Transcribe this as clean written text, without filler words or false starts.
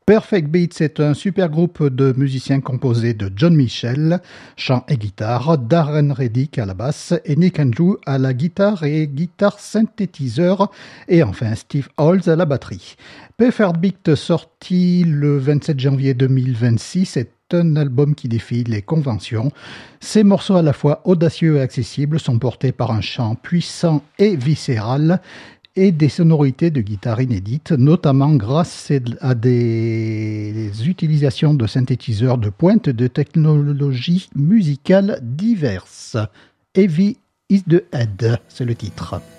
Perfect Beats est un super groupe de musiciens composé de John Michel, chant et guitare, Darren Reddick à la basse et Nick Andrew à la guitare et guitare synthétiseur et enfin Steve Holtz à la batterie. Perfect Beats sorti le 27 janvier 2026 est un album qui défie les conventions. Ces morceaux à la fois audacieux et accessibles sont portés par un chant puissant et viscéral et des sonorités de guitare inédites, notamment grâce à des utilisations de synthétiseurs de pointe de technologies musicales diverses. Heavy is the Head, c'est le titre.